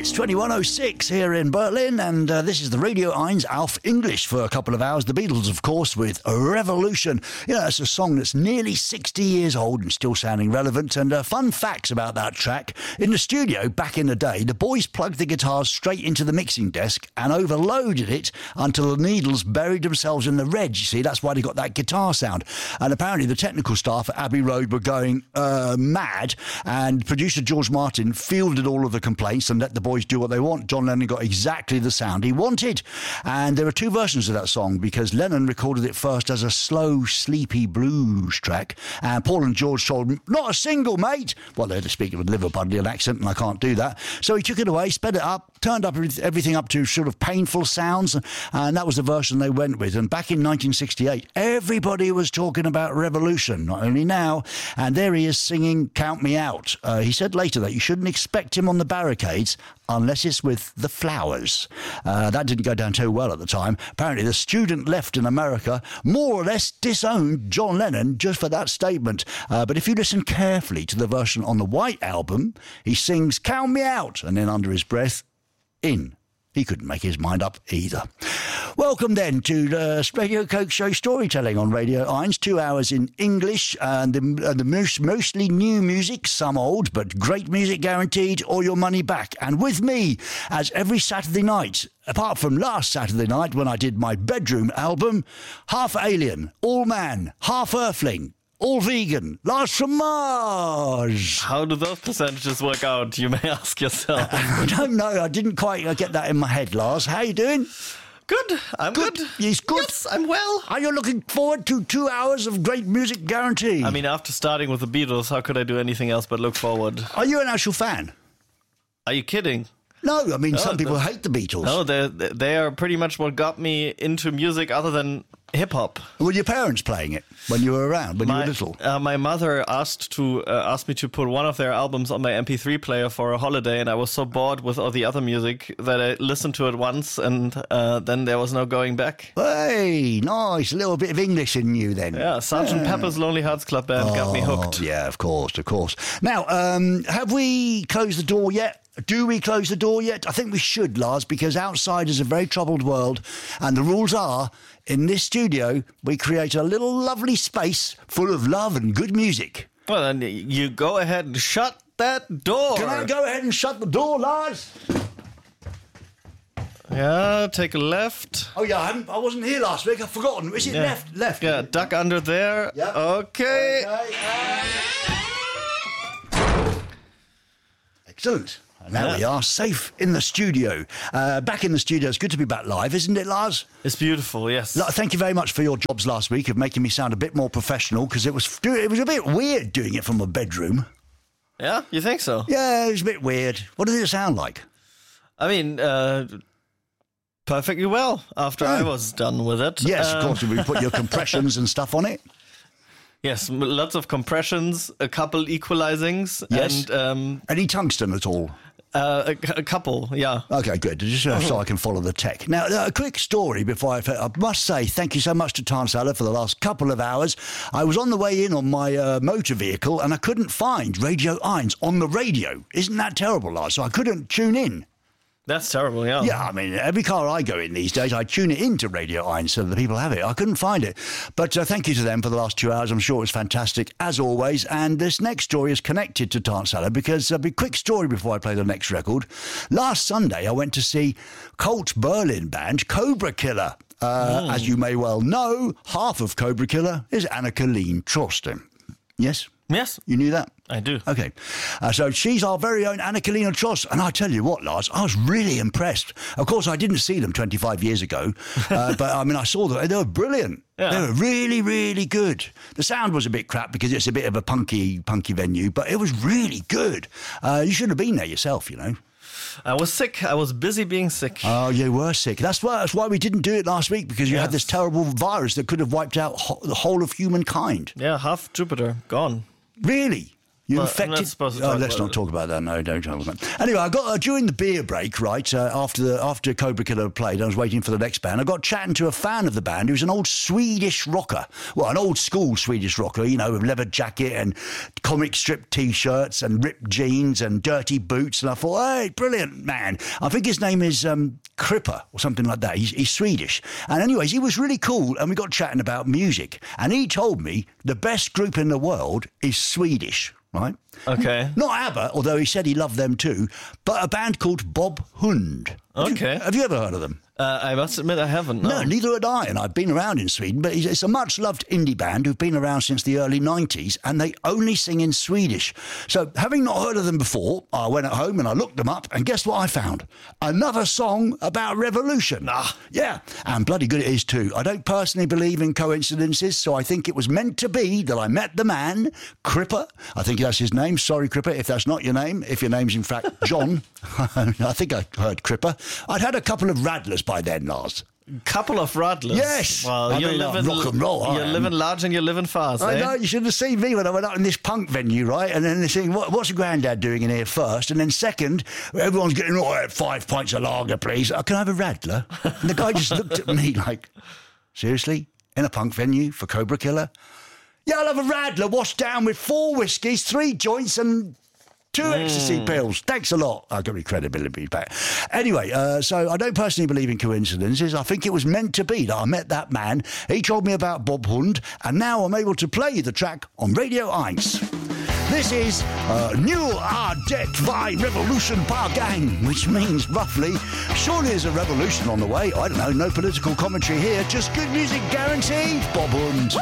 It's 21:06 here in Berlin, and this is the Radio 1 Auf English for a couple of hours. The Beatles, of course, with Revolution. You know, it's a song that's nearly 60 years old and still sounding relevant. And fun facts about that track. In the studio, back in the day, the boys plugged the guitars straight into the mixing desk and overloaded it until the needles buried themselves in the red. You see, that's why they got that guitar sound. And apparently the technical staff at Abbey Road were going mad, and producer George Martin fielded all of the complaints and let the boys do what they want. John Lennon got exactly the sound he wanted. And there are two versions of that song, because Lennon recorded it first as a slow, sleepy blues track, and Paul and George told him, not a single, mate. Well, they're speaking with a Liverpudlian accent, and I can't do that. So he took it away, sped it up, turned up everything up to sort of painful sounds, and that was the version they went with. And back in 1968, everybody was talking about Revolution, not only now, and there he is singing Count Me Out. He said later that you shouldn't expect him on the barricades unless it's with the Flowers. That didn't go down too well at the time. Apparently the student left in America more or less disowned John Lennon just for that statement. But if you listen carefully to the version on the White Album, he sings Count Me Out, and then under his breath, In. He couldn't make his mind up either. Welcome then to the Radio Coke Show Storytelling on Radio 1. 2 hours in English, and the mostly new music, some old, but great music guaranteed, or your money back. And with me, as every Saturday night, apart from last Saturday night when I did my bedroom album, half alien, all man, half earthling, all vegan, Lars from Mars. How do those percentages work out, you may ask yourself? I don't know. I didn't quite get that in my head, Lars. How you doing? Good. I'm good. He's good. Yes, I'm well. Are you looking forward to 2 hours of great music guaranteed? I mean, after starting with the Beatles, how could I do anything else but look forward? Are you an actual fan? Are you kidding? No, I mean, some people hate the Beatles. No, they are pretty much what got me into music other than hip-hop. Were your parents playing it when you were around, when you were little? My mother asked me to put one of their albums on my MP3 player for a holiday, and I was so bored with all the other music that I listened to it once, and then there was no going back. Hey, nice. A little bit of English in you then. Yeah, Sgt. Pepper's Lonely Hearts Club Band got me hooked. Yeah, of course. Now, have we closed the door yet? Do we close the door yet? I think we should, Lars, because outside is a very troubled world, and the rules are, in this studio, we create a little lovely space full of love and good music. Well, then you go ahead and shut that door. Can I go ahead and shut the door, Lars? Yeah, take a left. Oh, yeah, I wasn't here last week. I've forgotten. Is it left? Yeah, duck under there. Yeah. Okay. Excellent. And now we are safe in the studio. Back in the studio. It's good to be back live, isn't it, Lars? It's beautiful, yes. Thank you very much for your jobs last week of making me sound a bit more professional, because it was a bit weird doing it from a bedroom. Yeah, you think so? Yeah, it was a bit weird. What did it sound like? I mean, perfectly well after I was done with it. Yes, of course. We put your compressions and stuff on it. Yes, lots of compressions, a couple equalizings, yes. And any tungsten at all? A couple, yeah. Okay, good. Just so I can follow the tech. Now, a quick story before I must say thank you so much to Tarnsala for the last couple of hours. I was on the way in on my motor vehicle and I couldn't find Radio 1 on the radio. Isn't that terrible, Lars? So I couldn't tune in. That's terrible, yeah. Yeah, I mean, every car I go in these days, I tune it into Radio 1 so that the people have it. I couldn't find it. But thank you to them for the last 2 hours. I'm sure it was fantastic, as always. And this next story is connected to Tarnsala, because a quick story before I play the next record. Last Sunday, I went to see cult Berlin band Cobra Killer. As you may well know, half of Cobra Killer is Anna-Caline Trosten. Yes? Yes. You knew that? I do. Okay. So she's our very own Anna-Caline Trosten. And I tell you what, Lars, I was really impressed. Of course, I didn't see them 25 years ago. But, I mean, I saw them. They were brilliant. Yeah. They were really, really good. The sound was a bit crap because it's a bit of a punky venue. But it was really good. You should have been there yourself, you know. I was sick. I was busy being sick. Oh, you were sick. That's why we didn't do it last week, because you had this terrible virus that could have wiped out the whole of humankind. Yeah, half Jupiter gone. Really? You Well, I'm infected. not supposed to talk let's about not it. talk about that. No, don't talk about that. Anyway, I got during the beer break, right after Cobra Killer played, I was waiting for the next band. I got chatting to a fan of the band who's an old Swedish rocker. Well, an old school Swedish rocker, you know, with leather jacket and comic strip T-shirts and ripped jeans and dirty boots. And I thought, hey, brilliant man. I think his name is Kripper or something like that. He's Swedish. And anyways, he was really cool, and we got chatting about music. And he told me the best group in the world is Swedish. Right? Okay. Not ABBA, although he said he loved them too, but a band called Bob Hund. Okay. Have you ever heard of them? I must admit I haven't. No, neither had I, and I've been around in Sweden, but it's a much-loved indie band who've been around since the early 90s, and they only sing in Swedish. So, having not heard of them before, I went at home and I looked them up, and guess what I found? Another song about revolution. Yeah, and bloody good it is too. I don't personally believe in coincidences, so I think it was meant to be that I met the man, Kripper. I think that's his name. Sorry, Kripper, if that's not your name. If your name's, in fact, John. I think I heard Kripper. I'd had a couple of Radlers by then, Lars. Couple of Radlers. Yes. Well, you're living rock and roll. You're living large and you're living fast. I eh? know, you should have seen me when I went up in this punk venue, right? And then they're saying, what's your granddad doing in here first? And then second, everyone's getting, 5 pints of lager, please. Can I have a Radler? And the guy just looked at me like, seriously? In a punk venue for Cobra Killer? Yeah, I'll have a Radler washed down with 4 whiskies, 3 joints and 2 ecstasy pills. Thanks a lot. I got my credibility back. Anyway, so I don't personally believe in coincidences. I think it was meant to be that I met that man. He told me about Bob Hund, and now I'm able to play the track on Radio 1. This is New Det Vi Revolution Par Gang, which means roughly, surely there's a revolution on the way. I don't know, no political commentary here, just good music guaranteed, Bob Hund.